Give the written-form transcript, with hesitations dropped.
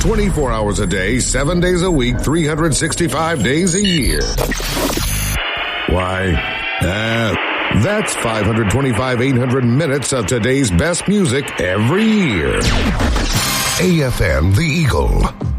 24 hours a day, 7 days a week, 365 days a year. Why, that's 800 minutes of today's best music every year. AFM The Eagle.